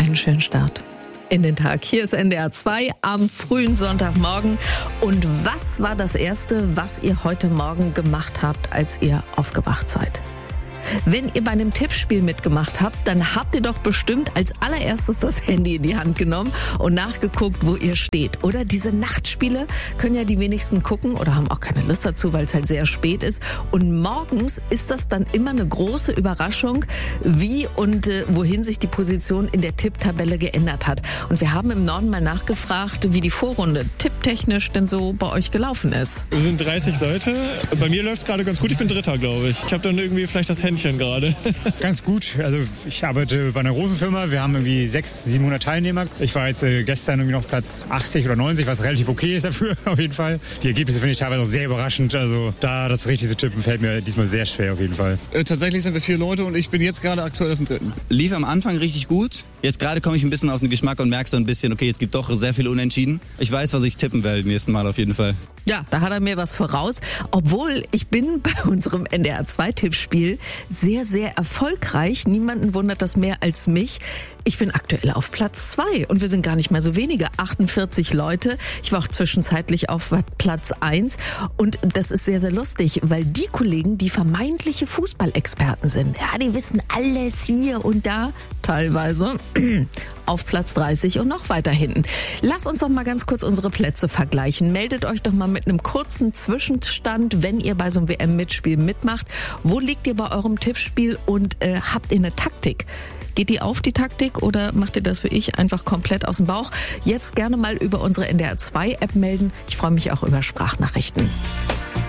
einen schönen Start in den Tag. Hier ist NDR 2 am frühen Sonntagmorgen. Und was war das Erste, was ihr heute Morgen gemacht habt, als ihr aufgewacht seid? Wenn ihr bei einem Tippspiel mitgemacht habt, dann habt ihr doch bestimmt als allererstes das Handy in die Hand genommen und nachgeguckt, wo ihr steht. Oder diese Nachtspiele können ja die wenigsten gucken oder haben auch keine Lust dazu, weil es halt sehr spät ist. Und morgens ist das dann immer eine große Überraschung, wie und wohin sich die Position in der Tipptabelle geändert hat. Und wir haben im Norden mal nachgefragt, wie die Vorrunde tipptechnisch denn so bei euch gelaufen ist. Wir sind 30 Leute. Bei mir läuft es gerade ganz gut. Ich bin Dritter, glaube ich. Ich habe dann irgendwie vielleicht das Händchen gerade. Ganz gut. Also ich arbeite bei einer großen Firma. Wir haben irgendwie 600-700 Teilnehmer. Ich war jetzt gestern irgendwie noch Platz 80 oder 90, was relativ okay ist dafür, auf jeden Fall. Die Ergebnisse finde ich teilweise auch sehr überraschend. Also da das richtige Tippen fällt mir diesmal sehr schwer auf jeden Fall. Tatsächlich sind wir 4 Leute und ich bin jetzt gerade aktuell auf dem 3. Lief am Anfang richtig gut. Jetzt gerade komme ich ein bisschen auf den Geschmack und merke so ein bisschen, okay, es gibt doch sehr viele Unentschieden. Ich weiß, was ich tippen werde nächsten Mal auf jeden Fall. Ja, da hat er mir was voraus. Obwohl, ich bin bei unserem NDR 2 Tippspiel sehr, sehr erfolgreich. Niemanden wundert das mehr als mich. Ich bin aktuell auf Platz 2 und wir sind gar nicht mehr so wenige, 48 Leute. Ich war auch zwischenzeitlich auf Platz 1 und das ist sehr, sehr lustig, weil die Kollegen, die vermeintliche Fußballexperten sind, ja, die wissen alles hier und da, teilweise auf Platz 30 und noch weiter hinten. Lasst uns doch mal ganz kurz unsere Plätze vergleichen. Meldet euch doch mal mit einem kurzen Zwischenstand, wenn ihr bei so einem WM-Mitspiel mitmacht. Wo liegt ihr bei eurem Tippspiel und habt ihr eine Taktik? Geht die auf, die Taktik, oder macht ihr das wie ich einfach komplett aus dem Bauch? Jetzt gerne mal über unsere NDR 2 App melden. Ich freue mich auch über Sprachnachrichten.